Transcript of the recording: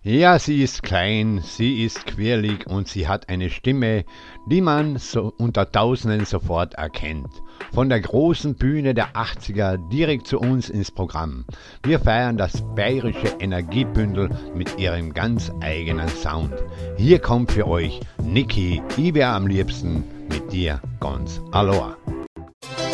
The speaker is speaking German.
Ja, sie ist klein, sie ist quirlig und sie hat eine Stimme, die man so unter Tausenden sofort erkennt. Von der großen Bühne der 80er direkt zu uns ins Programm. Wir feiern das bayerische Energiebündel mit ihrem ganz eigenen Sound. Hier kommt für euch Niki, ich wär am liebsten mit dir ganz Aloha.